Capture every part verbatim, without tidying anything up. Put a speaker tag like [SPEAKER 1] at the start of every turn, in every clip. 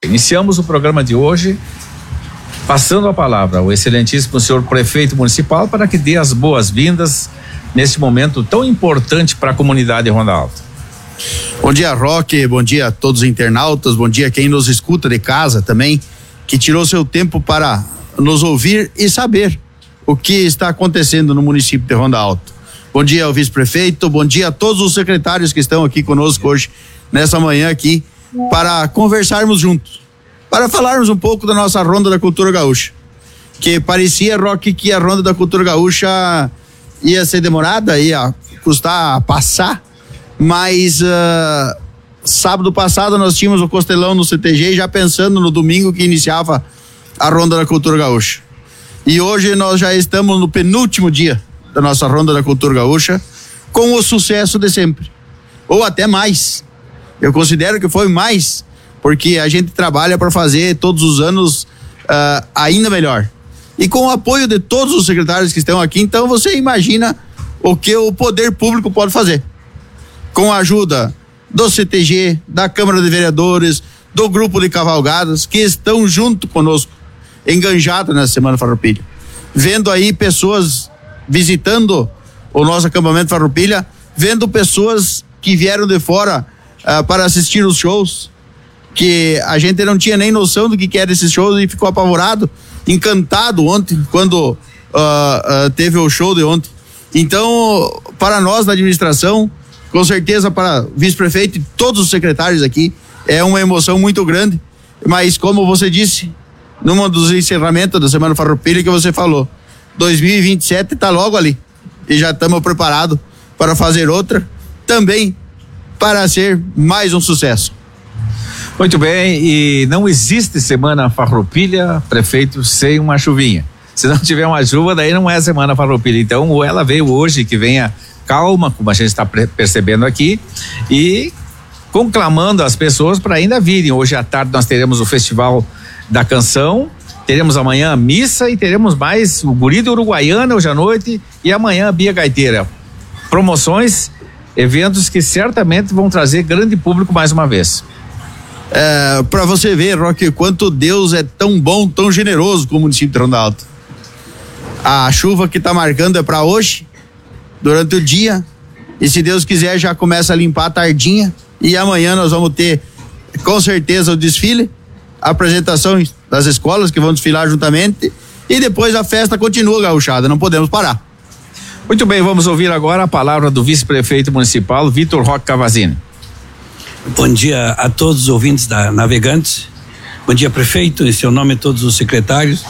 [SPEAKER 1] Iniciamos o programa de hoje passando a palavra ao excelentíssimo senhor prefeito municipal para que dê as boas-vindas neste momento tão importante para a comunidade de Ronda Alta.
[SPEAKER 2] Bom dia, Roque, bom dia a todos os internautas, bom dia a quem nos escuta de casa também, que tirou seu tempo para nos ouvir e saber o que está acontecendo no município de Ronda Alta. Bom dia ao vice-prefeito, bom dia a todos os secretários que estão aqui conosco hoje, nessa manhã aqui, para conversarmos juntos, para falarmos um pouco da nossa Ronda da Cultura Gaúcha, que parecia, Roque, que a Ronda da Cultura Gaúcha ia ser demorada, ia custar a passar, mas uh, sábado passado nós tínhamos o Costelão no C T G, já pensando no domingo que iniciava a Ronda da Cultura Gaúcha. E hoje nós já estamos no penúltimo dia da nossa Ronda da Cultura Gaúcha, com o sucesso de sempre, ou até mais. Eu considero que foi mais, porque a gente trabalha para fazer todos os anos uh, ainda melhor. E com o apoio de todos os secretários que estão aqui, então você imagina o que o poder público pode fazer. Com a ajuda do C T G, da Câmara de Vereadores, do grupo de cavalgadas, que estão junto conosco, enganjados nessa Semana Farroupilha. Vendo aí pessoas visitando o nosso acampamento Farroupilha, vendo pessoas que vieram de fora uh, para assistir os shows, que a gente não tinha nem noção do que, que era esses shows e ficou apavorado, encantado ontem, quando uh, uh, teve o show de ontem. Então, para nós da administração, com certeza para o vice-prefeito e todos os secretários aqui, é uma emoção muito grande, mas como você disse, num dos encerramentos da Semana Farroupilha que você falou, dois mil e vinte e sete está logo ali, e já estamos preparados para fazer outra, também para ser mais um sucesso.
[SPEAKER 1] Muito bem, e não existe Semana Farroupilha, prefeito, sem uma chuvinha. Se não tiver uma chuva, daí não é Semana Farroupilha. Então, ou ela veio hoje, que venha calma, como a gente está percebendo aqui, e conclamando as pessoas para ainda virem. Hoje à tarde nós teremos o Festival da Canção, teremos amanhã a missa e teremos mais o Guri da Uruguaiana hoje à noite e amanhã a Bia Gaiteira. Promoções, eventos que certamente vão trazer grande público mais uma vez.
[SPEAKER 2] É, para você ver, Roque, quanto Deus é tão bom, tão generoso com o município de Ronda Alta. A chuva que está marcando é para hoje, durante o dia, e se Deus quiser já começa a limpar a tardinha, e amanhã nós vamos ter com certeza o desfile, a apresentação das escolas que vão desfilar juntamente, e depois a festa continua, gauchada, não podemos parar.
[SPEAKER 1] Muito bem, vamos ouvir agora a palavra do vice-prefeito municipal, Vitor Roque Cavazini.
[SPEAKER 3] Bom dia a todos os ouvintes da Navegantes, bom dia, prefeito, em seu nome todos os secretários.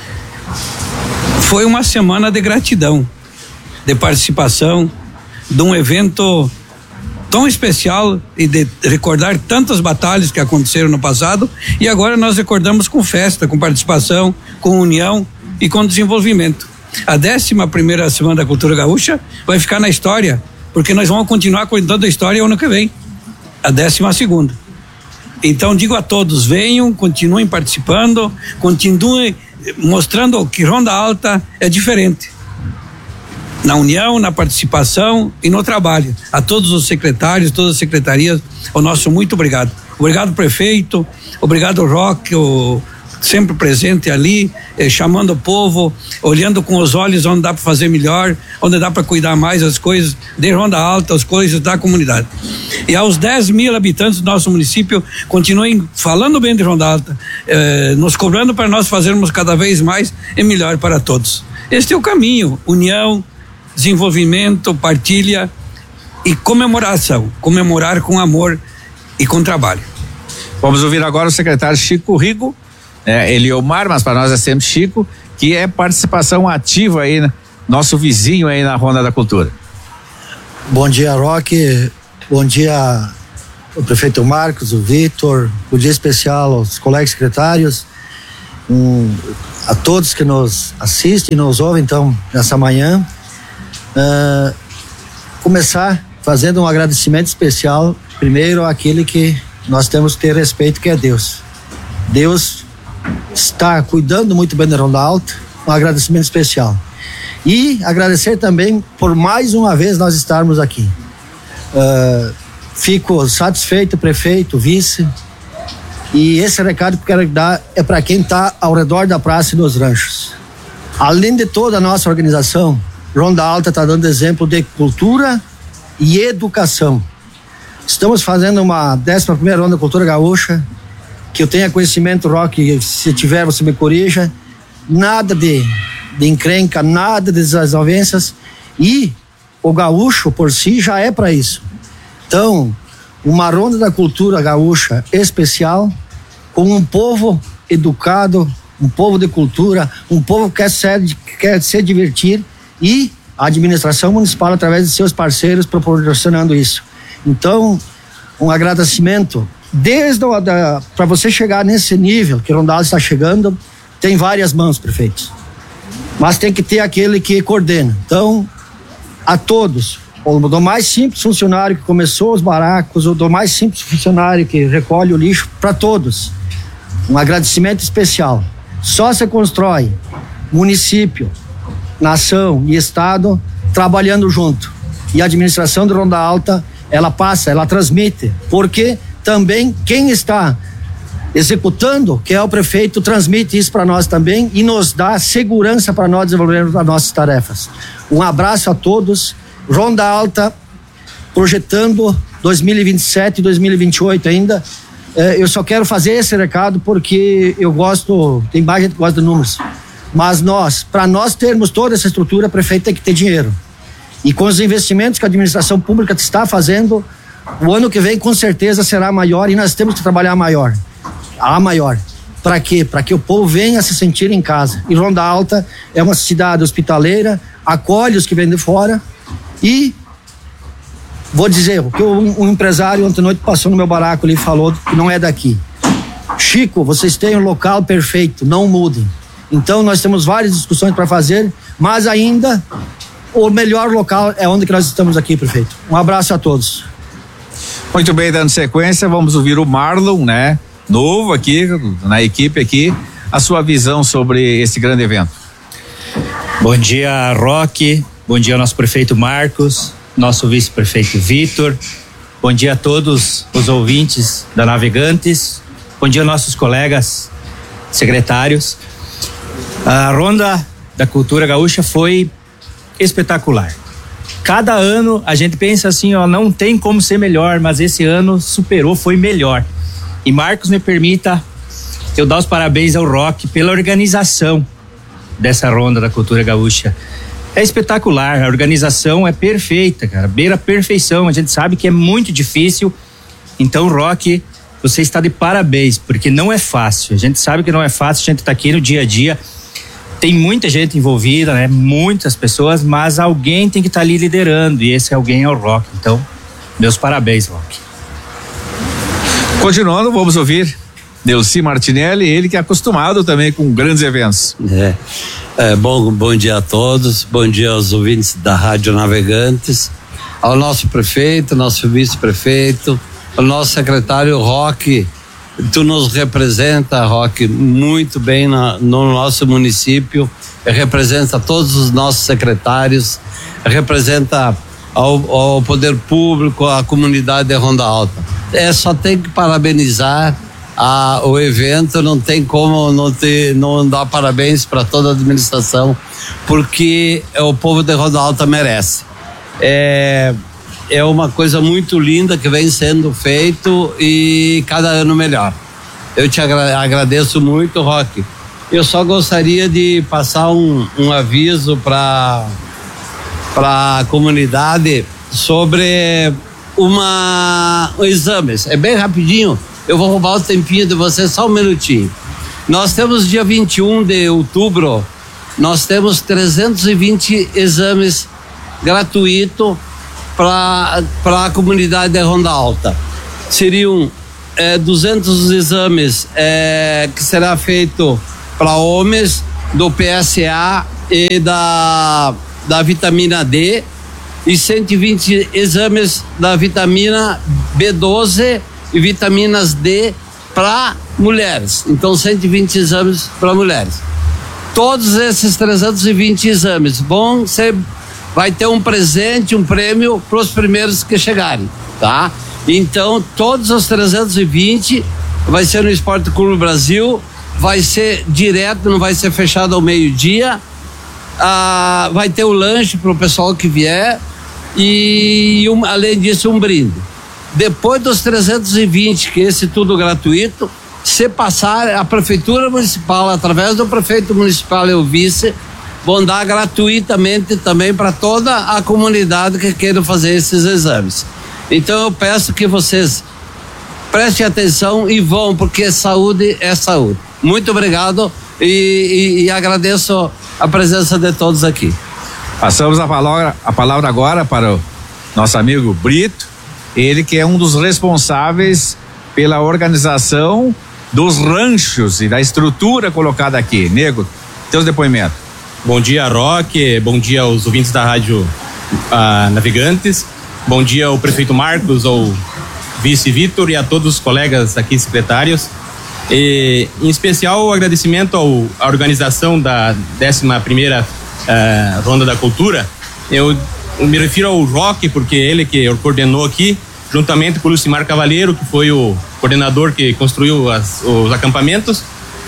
[SPEAKER 3] Foi uma semana de gratidão, de participação, de um evento tão especial e de recordar tantas batalhas que aconteceram no passado, e agora nós recordamos com festa, com participação, com união e com desenvolvimento. A décima primeira Semana da Cultura Gaúcha vai ficar na história, porque nós vamos continuar contando a história ano que vem, a décima segunda. Então digo a todos, venham, continuem participando, continuem mostrando que Ronda Alta é diferente. Na união, na participação e no trabalho. A todos os secretários, todas as secretarias, o nosso muito obrigado. Obrigado, prefeito, obrigado, Roque, o, sempre presente ali, eh, chamando o povo, olhando com os olhos onde dá para fazer melhor, onde dá para cuidar mais as coisas de Ronda Alta, as coisas da comunidade. E aos dez mil habitantes do nosso município, continuem falando bem de Ronda Alta, eh, nos cobrando para nós fazermos cada vez mais e melhor para todos. Este é o caminho, união, desenvolvimento, partilha e comemoração, comemorar com amor e com trabalho.
[SPEAKER 1] Vamos ouvir agora o secretário Chico Rigo, é, Eliomar, mas para nós é sempre Chico, que é participação ativa aí, né? Nosso vizinho aí na Ronda da Cultura.
[SPEAKER 4] Bom dia, Roque, bom dia o prefeito Marcos, o Vitor, bom dia especial aos colegas secretários, um, a todos que nos assistem e nos ouvem então nessa manhã. Uh, começar fazendo um agradecimento especial primeiro àquele que nós temos que ter respeito, que é Deus. Deus está cuidando muito bem da Ronda Alta, um agradecimento especial. E agradecer também por mais uma vez nós estarmos aqui. Uh, fico satisfeito, prefeito, vice, E esse recado que eu quero dar é para quem está ao redor da praça e dos ranchos. Além de toda a nossa organização, Ronda Alta está dando exemplo de cultura e educação. Estamos fazendo uma décima primeira Ronda Cultura Gaúcha, que eu tenha conhecimento, Roque, se tiver você me corrija, nada de, de encrenca, nada de desavenças, e o gaúcho por si já é para isso. Então, uma Ronda da Cultura Gaúcha especial, com um povo educado, um povo de cultura, um povo que quer se, quer se divertir, e a administração municipal, através de seus parceiros, proporcionando isso. Então, um agradecimento, desde para você chegar nesse nível que Ronda Alta está chegando, tem várias mãos, prefeitos, mas tem que ter aquele que coordena. Então, a todos, do mais simples funcionário que começou os barracos, ou do mais simples funcionário que recolhe o lixo, para todos, um agradecimento especial. Só se constrói município, nação e estado trabalhando junto, e a administração de Ronda Alta, ela passa, ela transmite, porque também quem está executando, que é o prefeito, transmite isso para nós também e nos dá segurança para nós desenvolvermos as nossas tarefas. Um abraço a todos. Ronda Alta projetando dois mil e vinte e sete e dois mil e vinte e oito ainda. Eh, eu só quero fazer esse recado porque eu gosto, tem mais gente que gosta de números, mas nós, para nós termos toda essa estrutura, prefeito tem que ter dinheiro. E com os investimentos que a administração pública está fazendo, o ano que vem com certeza será maior, e nós temos que trabalhar maior, a maior. Para quê? Para que o povo venha se sentir em casa. E Ronda Alta é uma cidade hospitaleira, acolhe os que vêm de fora. E vou dizer, o que um, um empresário ontem à noite passou no meu baraco ali e falou que não é daqui. Chico, vocês têm um local perfeito, não mudem. Então nós temos várias discussões para fazer, mas ainda o melhor local é onde que nós estamos aqui, prefeito. Um abraço a todos.
[SPEAKER 1] Muito bem, dando sequência, vamos ouvir o Marlon, né? Novo aqui, na equipe aqui, a sua visão sobre esse grande evento.
[SPEAKER 5] Bom dia, Roque. Bom dia ao nosso prefeito Marcos, nosso vice-prefeito Vitor. Bom dia a todos os ouvintes da Navegantes. Bom dia aos nossos colegas secretários. A Ronda da Cultura Gaúcha foi espetacular. Cada ano a gente pensa assim, ó, não tem como ser melhor, mas esse ano superou, foi melhor. E Marcos, me permita eu dar os parabéns ao Roque pela organização dessa Ronda da Cultura Gaúcha. É espetacular, a organização é perfeita, cara, beira a perfeição. A gente sabe que é muito difícil, então, Roque, você está de parabéns, porque não é fácil. A gente sabe que não é fácil, a gente está aqui no dia a dia, tem muita gente envolvida, né? Muitas pessoas, mas alguém tem que estar tá ali liderando, e esse alguém é o Roque. Então, meus parabéns, Roque.
[SPEAKER 1] Continuando, vamos ouvir Delci Martinelli, ele que é acostumado também com grandes eventos.
[SPEAKER 6] É, é bom, bom dia a todos, bom dia aos ouvintes da Rádio Navegantes, ao nosso prefeito, nosso vice-prefeito, ao nosso secretário Roque. Tu nos representa, Roque, muito bem na, no nosso município, representa todos os nossos secretários, representa ao, ao poder público, a comunidade de Ronda Alta. É, só tem que parabenizar a, o evento, não tem como não, ter, não dar parabéns para toda a administração, porque o povo de Ronda Alta merece. É, é uma coisa muito linda que vem sendo feito e cada ano melhor. Eu te agra- agradeço muito, Roque. Eu só gostaria de passar um, um aviso para para a comunidade sobre uma um exames. É bem rapidinho. Eu vou roubar o tempinho de você só um minutinho. Nós temos dia vinte e um de outubro, nós temos trezentos e vinte exames gratuitos para para a comunidade de Ronda Alta. Seriam é, duzentos exames é, que será feito para homens do P S A e da da vitamina D, e cento e vinte exames da vitamina B doze e vitaminas D para mulheres. Então cento e vinte exames para mulheres. Todos esses trezentos e vinte exames vão ser, vai ter um presente, um prêmio para os primeiros que chegarem, tá? Então todos os trezentos e vinte vai ser no Esporte Clube Brasil, vai ser direto, não vai ser fechado ao meio-dia. Ah, vai ter o lanche para o pessoal que vier e um, além disso um brinde. Depois dos trezentos e vinte, que esse tudo gratuito, se passar a prefeitura municipal, através do prefeito municipal e o vice, vão dar gratuitamente também para toda a comunidade que queira fazer esses exames. Então eu peço que vocês prestem atenção e vão, porque saúde é saúde. Muito obrigado e, e, e agradeço a presença de todos aqui.
[SPEAKER 1] Passamos a palavra, a palavra agora para o nosso amigo Brito, ele que é um dos responsáveis pela organização dos ranchos e da estrutura colocada aqui. Nego, teus depoimentos.
[SPEAKER 7] Bom dia, Roque, bom dia aos ouvintes da Rádio ah, Navegantes, bom dia ao prefeito Marcos, ao vice Vitor e a todos os colegas aqui secretários. E, em especial, o agradecimento ao, à organização da décima primeira uh, Ronda da Cultura. Eu me refiro ao Roque, porque ele que coordenou aqui, juntamente com o Lucimar Cavaleiro, que foi o coordenador que construiu as, os acampamentos,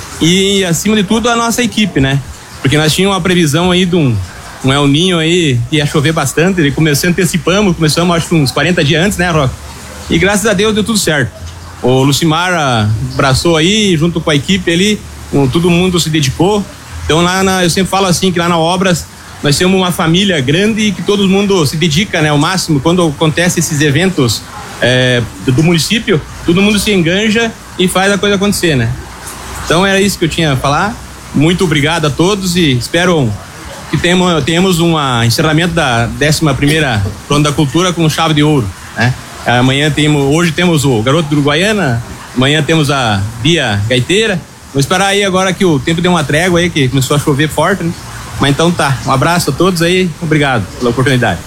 [SPEAKER 7] e, acima de tudo, a nossa equipe, né? Porque nós tínhamos uma previsão aí de um, um El Ninho aí, que ia chover bastante, ele começou, antecipamos, começamos acho que uns quarenta dias antes, né, Roque? E graças a Deus deu tudo certo. O Lucimar abraçou aí, junto com a equipe ali, um, todo mundo se dedicou. Então lá na, eu sempre falo assim, que lá na Obras nós temos uma família grande e que todo mundo se dedica, né, ao máximo. Quando acontece esses eventos é, do, do município, todo mundo se enganja e faz a coisa acontecer, né? Então era isso que eu tinha a falar. Muito obrigado a todos e espero que tenhamos, tenhamos um encerramento da décima primeira Ronda da Cultura com chave de ouro, né? Amanhã temos, hoje temos o Garoto do Uruguaiana, amanhã temos a Bia Gaiteira. Vou esperar aí agora que o tempo deu uma trégua aí, que começou a chover forte, né? Mas então tá, um abraço a todos aí, obrigado pela oportunidade.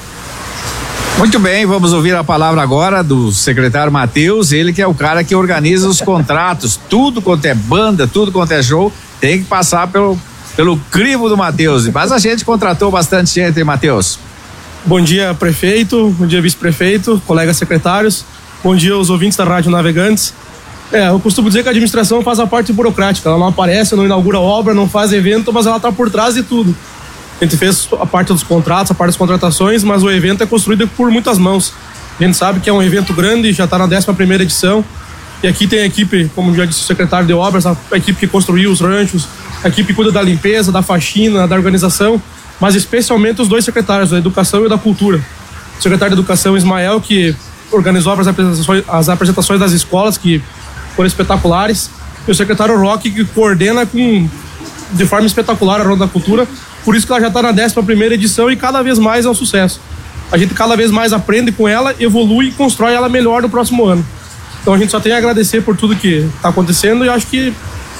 [SPEAKER 1] Muito bem, vamos ouvir a palavra agora do secretário Matheus, ele que é o cara que organiza os contratos, tudo quanto é banda, tudo quanto é show, tem que passar pelo, pelo crivo do Matheus, mas a gente contratou bastante gente, hein, Matheus?
[SPEAKER 8] Bom dia, prefeito, bom dia, vice-prefeito, colegas secretários, bom dia aos ouvintes da Rádio Navegantes. É, eu costumo dizer que a administração faz a parte burocrática, ela não aparece, não inaugura obra, não faz evento, mas ela está por trás de tudo. A gente fez a parte dos contratos, a parte das contratações, mas o evento é construído por muitas mãos. A gente sabe que é um evento grande, já está na décima primeira edição, e aqui tem a equipe, como já disse o secretário de obras, a equipe que construiu os ranchos, a equipe que cuida da limpeza, da faxina, da organização, mas especialmente os dois secretários, da Educação e da Cultura. O secretário de Educação, Ismael, que organizou as apresentações, as apresentações das escolas, que foram espetaculares, e o secretário Roque, que coordena com, de forma espetacular a Ronda da Cultura, por isso que ela já está na décima primeira edição e cada vez mais é um sucesso. A gente cada vez mais aprende com ela, evolui e constrói ela melhor no próximo ano. Então a gente só tem a agradecer por tudo que está acontecendo e acho que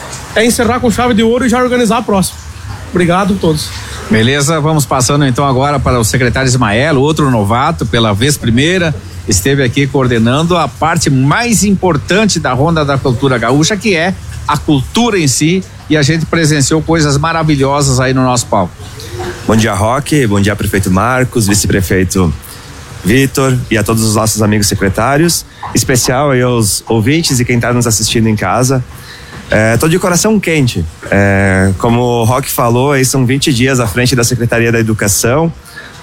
[SPEAKER 8] é encerrar com chave de ouro e já organizar a próxima. Obrigado a todos.
[SPEAKER 1] Beleza, vamos passando então agora para o secretário Ismael, outro novato, pela vez primeira, esteve aqui coordenando a parte mais importante da Ronda da Cultura Gaúcha, que é a cultura em si, e a gente presenciou coisas maravilhosas aí no nosso palco.
[SPEAKER 9] Bom dia, Roque, bom dia, prefeito Marcos, vice-prefeito Vitor e a todos os nossos amigos secretários, especial aí aos ouvintes e quem está nos assistindo em casa. É, tô de coração quente. É, como o Roque falou, aí são vinte dias à frente da Secretaria da Educação,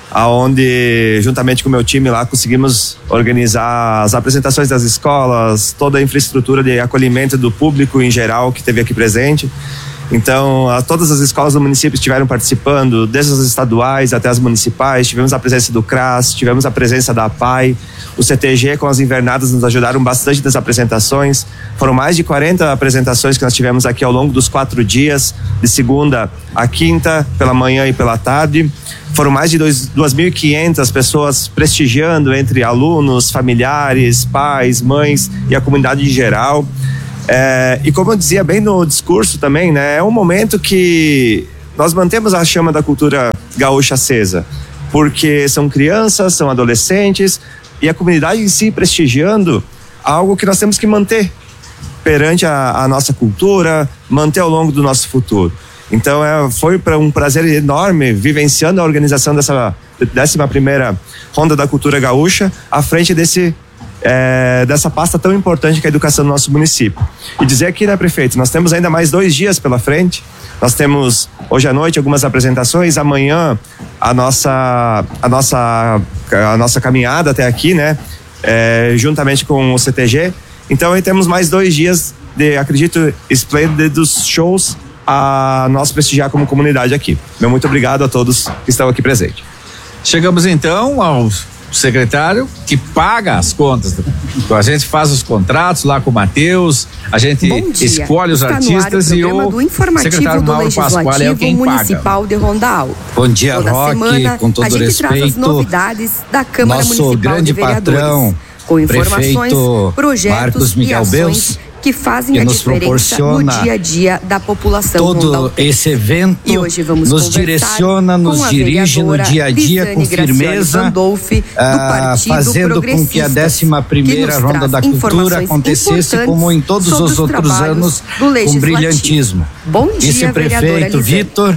[SPEAKER 9] aonde juntamente com o meu time lá conseguimos organizar as apresentações das escolas, toda a infraestrutura de acolhimento do público em geral que esteve aqui presente. Então, a, todas as escolas do município estiveram participando, desde as estaduais até as municipais. Tivemos a presença do C R A S, tivemos a presença da A P A I, o C T G com as invernadas nos ajudaram bastante nas apresentações. Foram mais de quarenta apresentações que nós tivemos aqui ao longo dos quatro dias, de segunda a quinta, pela manhã e pela tarde. Foram mais de duas mil e quinhentas pessoas prestigiando, entre alunos, familiares, pais, mães e a comunidade em geral. É, e como eu dizia bem no discurso também, né, é um momento que nós mantemos a chama da cultura gaúcha acesa, porque são crianças, são adolescentes e a comunidade em si prestigiando algo que nós temos que manter perante a, a nossa cultura, manter ao longo do nosso futuro. Então é, foi para um prazer enorme vivenciando a organização dessa décima primeira Ronda da Cultura Gaúcha à frente desse é, dessa pasta tão importante que é a educação no nosso município. E dizer aqui, né, prefeito, nós temos ainda mais dois dias pela frente. Nós temos hoje à noite algumas apresentações, amanhã a nossa, a nossa, a nossa caminhada até aqui, né, é, juntamente com o C T G. Então aí temos mais dois dias de, acredito, esplêndidos shows a nós prestigiar como comunidade aqui. Meu muito obrigado a todos que estão aqui presentes.
[SPEAKER 1] Chegamos então ao secretário que paga as contas. A gente faz os contratos lá com o Matheus, a gente escolhe os
[SPEAKER 10] Está
[SPEAKER 1] artistas
[SPEAKER 10] no ar o
[SPEAKER 1] e o
[SPEAKER 10] do informativo
[SPEAKER 1] secretário
[SPEAKER 10] do
[SPEAKER 1] Mauro Pascoal é quem
[SPEAKER 10] Municipal
[SPEAKER 1] paga.
[SPEAKER 10] de Ronda Alta.
[SPEAKER 6] Bom dia,
[SPEAKER 10] Toda
[SPEAKER 6] Roque,
[SPEAKER 10] semana,
[SPEAKER 6] com todo
[SPEAKER 10] a gente
[SPEAKER 6] respeito.
[SPEAKER 10] traz as novidades da Câmara
[SPEAKER 6] Nosso
[SPEAKER 10] Municipal
[SPEAKER 6] grande
[SPEAKER 10] de Vereadores,
[SPEAKER 6] patrão,
[SPEAKER 10] com informações,
[SPEAKER 6] prefeito
[SPEAKER 10] projetos
[SPEAKER 6] Marcos
[SPEAKER 10] e
[SPEAKER 6] Miguel
[SPEAKER 10] ações
[SPEAKER 6] Beus,
[SPEAKER 10] que fazem
[SPEAKER 6] que
[SPEAKER 10] a
[SPEAKER 6] nos
[SPEAKER 10] diferença no
[SPEAKER 6] proporciona
[SPEAKER 10] dia a dia da população
[SPEAKER 6] todo
[SPEAKER 10] rondaltense.
[SPEAKER 6] esse evento
[SPEAKER 10] E hoje vamos
[SPEAKER 6] nos
[SPEAKER 10] conversar
[SPEAKER 6] direciona, nos
[SPEAKER 10] com a
[SPEAKER 6] dirige no
[SPEAKER 10] vereadora
[SPEAKER 6] dia a dia
[SPEAKER 10] Lisane
[SPEAKER 6] com
[SPEAKER 10] Graciane
[SPEAKER 6] firmeza,
[SPEAKER 10] Pandolfi, do
[SPEAKER 6] ah,
[SPEAKER 10] Partido
[SPEAKER 6] fazendo com que a
[SPEAKER 10] Progressistas,
[SPEAKER 6] décima primeira
[SPEAKER 10] que nos
[SPEAKER 6] Ronda
[SPEAKER 10] traz
[SPEAKER 6] da Cultura
[SPEAKER 10] informações
[SPEAKER 6] acontecesse
[SPEAKER 10] importantes
[SPEAKER 6] como em todos
[SPEAKER 10] sobre
[SPEAKER 6] os
[SPEAKER 10] os
[SPEAKER 6] outros
[SPEAKER 10] trabalhos
[SPEAKER 6] anos,
[SPEAKER 10] do
[SPEAKER 6] com
[SPEAKER 10] Legislativo.
[SPEAKER 6] brilhantismo.
[SPEAKER 10] Bom dia,
[SPEAKER 6] Vice-prefeito
[SPEAKER 10] vereadora Lisane.
[SPEAKER 6] Vitor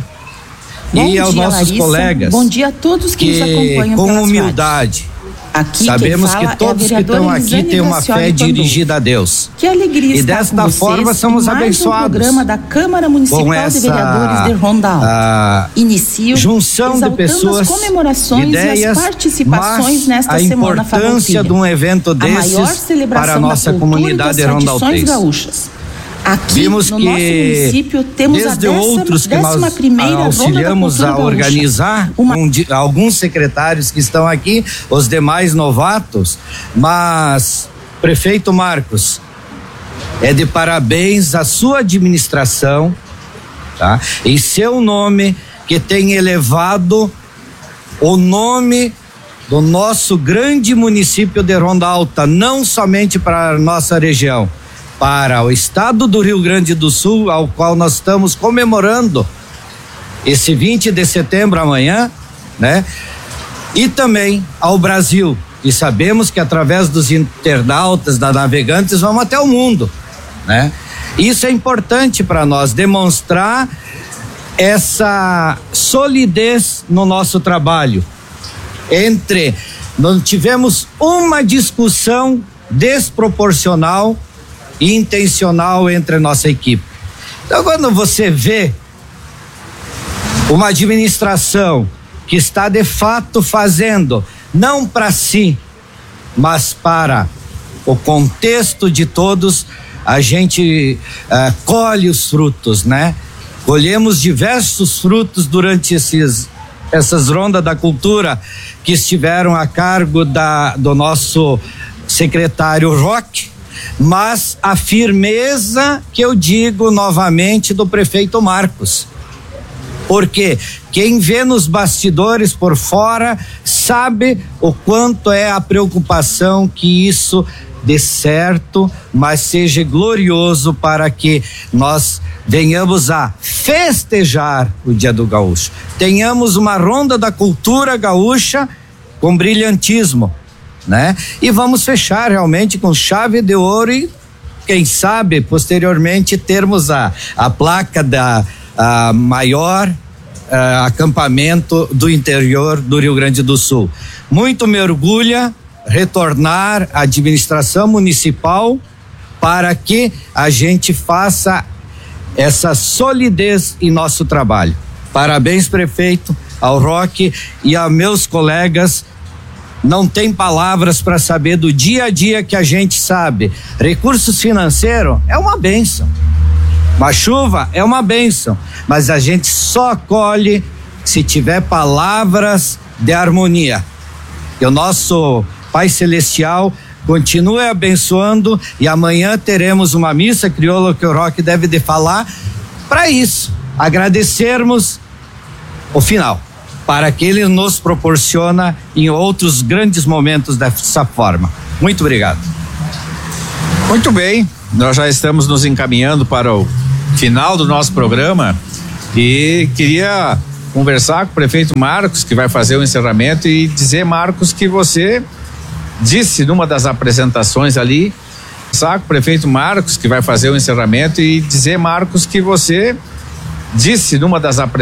[SPEAKER 6] e aos
[SPEAKER 11] dia,
[SPEAKER 6] nossos
[SPEAKER 11] Larissa.
[SPEAKER 6] colegas.
[SPEAKER 11] Bom dia a todos que,
[SPEAKER 6] que
[SPEAKER 11] nos acompanham
[SPEAKER 6] com
[SPEAKER 11] pelas
[SPEAKER 6] humildade.
[SPEAKER 11] rádios. Aqui
[SPEAKER 6] Sabemos
[SPEAKER 11] quem fala
[SPEAKER 6] que todos
[SPEAKER 11] é a
[SPEAKER 6] que estão
[SPEAKER 11] vereadora
[SPEAKER 6] aqui
[SPEAKER 11] Lisane
[SPEAKER 6] têm uma
[SPEAKER 11] Graciane
[SPEAKER 6] fé
[SPEAKER 11] Pandolfi.
[SPEAKER 6] dirigida a Deus.
[SPEAKER 11] Que alegria
[SPEAKER 6] E
[SPEAKER 11] estar
[SPEAKER 6] desta
[SPEAKER 11] com vocês
[SPEAKER 6] forma somos
[SPEAKER 11] em mais
[SPEAKER 6] abençoados.
[SPEAKER 11] um programa da Câmara Municipal
[SPEAKER 6] Com essa,
[SPEAKER 11] de Vereadores de Ronda Alta.
[SPEAKER 6] a
[SPEAKER 11] Inicio
[SPEAKER 6] junção de
[SPEAKER 11] exaltando
[SPEAKER 6] pessoas,
[SPEAKER 11] as comemorações
[SPEAKER 6] ideias,
[SPEAKER 11] e as participações
[SPEAKER 6] mas
[SPEAKER 11] nesta
[SPEAKER 6] a
[SPEAKER 11] semana
[SPEAKER 6] importância de um evento
[SPEAKER 11] a maior
[SPEAKER 6] desses
[SPEAKER 11] celebração
[SPEAKER 6] para a nossa
[SPEAKER 11] da cultura
[SPEAKER 6] comunidade
[SPEAKER 11] e das tradições
[SPEAKER 6] rondaltense.
[SPEAKER 11] gaúchas. Aqui
[SPEAKER 6] Vimos
[SPEAKER 11] no
[SPEAKER 6] que
[SPEAKER 11] nosso município temos
[SPEAKER 6] desde
[SPEAKER 11] a décima,
[SPEAKER 6] outros que nós
[SPEAKER 11] décima primeira
[SPEAKER 6] auxiliamos
[SPEAKER 11] Ronda da
[SPEAKER 6] a
[SPEAKER 11] Cultura
[SPEAKER 6] organizar,
[SPEAKER 11] Uma...
[SPEAKER 6] um, de, alguns secretários que estão aqui, os demais novatos, mas prefeito Marcos, é de parabéns a sua administração, tá? Em seu nome, que tem elevado o nome do nosso grande município de Ronda Alta, não somente para a nossa região, para o estado do Rio Grande do Sul, ao qual nós estamos comemorando esse vinte de setembro amanhã, né? E também ao Brasil. E sabemos que através dos internautas, da Navegantes, vamos até o mundo, né? Isso é importante para nós, demonstrar essa solidez no nosso trabalho. Entre, não tivemos uma discussão desproporcional e intencional entre a nossa equipe. Então, quando você vê uma administração que está de fato fazendo, não para si, mas para o contexto de todos, a gente uh, colhe os frutos, né? Colhemos diversos frutos durante esses, essas rondas da cultura que estiveram a cargo da, do nosso secretário Roque, mas a firmeza que eu digo novamente do prefeito Marcos, porque quem vê nos bastidores por fora sabe o quanto é a preocupação que isso dê certo, mas seja glorioso para que nós venhamos a festejar o Dia do Gaúcho, tenhamos uma ronda da cultura gaúcha com brilhantismo, né? E vamos fechar realmente com chave de ouro e quem sabe posteriormente termos a, a placa da a maior uh, acampamento do interior do Rio Grande do Sul. Muito me orgulha retornar à administração municipal para que a gente faça essa solidez em nosso trabalho. Parabéns, prefeito, ao Roque e a meus colegas. Não tem palavras para saber do dia a dia que a gente sabe. Recursos financeiros é uma bênção. Uma chuva é uma bênção, mas a gente só colhe se tiver palavras de harmonia. E o nosso Pai Celestial continue abençoando e amanhã teremos uma missa crioula que o Roque deve de falar para isso, agradecermos o final, para que ele nos proporciona em outros grandes momentos dessa forma. Muito obrigado.
[SPEAKER 1] Muito bem, nós já estamos nos encaminhando para o final do nosso programa e queria conversar com o prefeito Marcos, que vai fazer o encerramento, e dizer, Marcos, que você disse numa das apresentações ali, saco, prefeito Marcos, que vai fazer o encerramento, e dizer, Marcos, que você disse numa das apresentações